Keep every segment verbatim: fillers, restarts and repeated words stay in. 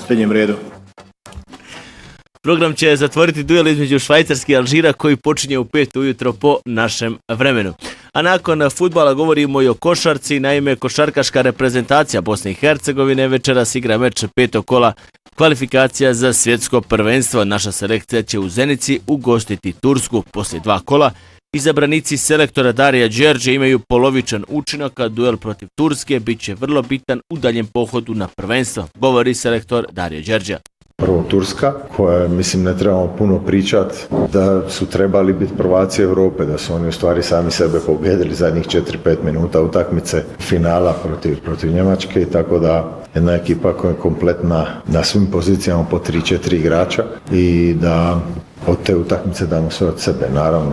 posljednjem redu. Program će zatvoriti duel između Švajcarske i Alžira koji počinje u pet ujutro po našem vremenu. A nakon fudbala govorimo i o košarci, naime košarkaška reprezentacija Bosne i Hercegovine večeras igra meč petog kola kvalifikacija za svjetsko prvenstvo. Naša selekcija će u Zenici ugostiti Tursku poslije dva kola. Izabranici selektora Darija Đerđe imaju polovičan učinak, a duel protiv Turske bit će vrlo bitan u daljem pohodu na prvenstvo, govori selektor Dario Đerđe. Prvo Turska, koja mislim ne trebamo puno pričati, da su trebali biti prvaci Europe, da su oni u stvari sami sebe pobijedili zadnjih četiri pet minuta utakmice finala protiv, protiv Njemačke, tako da jedna ekipa koja je kompletna na svim pozicijama po tri četiri igrača i da od te utakmice damo sve od sebe, naravno.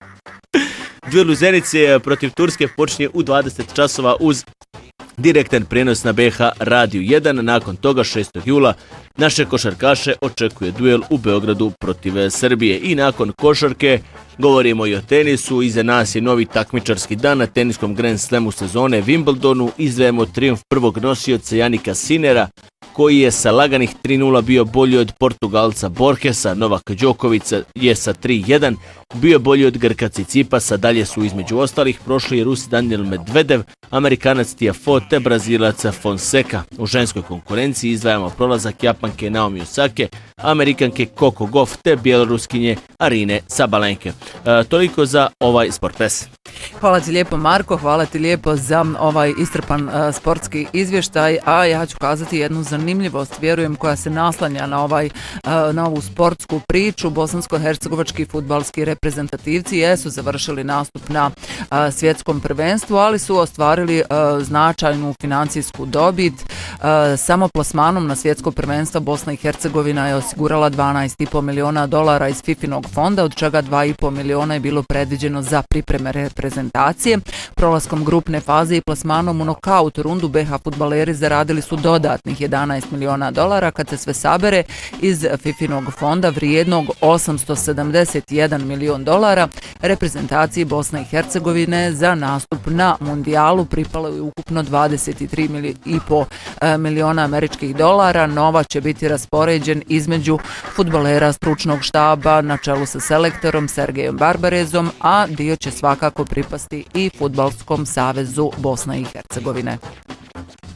Duel u Zenici protiv Turske počinje u dvadeset časova uz direktan prijenos na B H Radio jedan. Nakon toga šestog jula naše košarkaše očekuje duel u Beogradu protiv Srbije. I nakon košarke govorimo i o tenisu. Iza nas je novi takmičarski dan na teniskom Grand Slamu sezone Wimbledonu. Izdvajamo trijumf prvog nosioca Janika Sinera, koji je sa laganih tri nula bio bolji od Portugalca Borgesa. Novak Đoković je sa tri jedan bio bolji od Grka Cicipasa. Dalje su između ostalih prošli Rusi Daniel Medvedev, Amerikanac Tiafoe te Brazilac Fonseca. U ženskoj konkurenciji izdvajamo prolazak Japanke Naomi Osake, Amerikanke Coco Gauff te Bjeloruskinje Arine Sabalenke. E, toliko za ovaj Sportpes. Hvala ti lijepo Marko, hvala ti lijepo za ovaj iscrpan uh, sportski izvještaj, a ja ću kazati jednu zanimljivost, vjerujem, koja se naslanja na, ovaj, uh, na ovu sportsku priču. Bosansko-hercegovački fudbalski reprezentativci jesu završili nastup na uh, svjetskom prvenstvu, ali su ostvarili uh, značajnu financijsku dobit. Uh, samo plasmanom na svjetsko prvenstvo Bosna i Hercegovina je osigurala dvanaest i po miliona dolara iz Fifinog fonda, od čega dva i po miliona je bilo predviđeno za pripreme reprezentacije. Prolaskom grupne faze i plasmanom u nokaut rundu B H fudbaleri zaradili su dodatnih jedanaest miliona dolara. Kad se sve sabere, iz Fifinog fonda vrijednog osamsto sedamdeset jedan milion dolara reprezentaciji Bosne i Hercegovine za nastup na mundijalu pripalo je ukupno dvadeset tri i po miliona američkih dolara. Nova će biti raspoređen između fudbalera stručnog štaba na čelu sa selektorom Sergejom Barbarezom, a dio će svakako pripasti i Fudbalskom savezu Bosne i Hercegovine.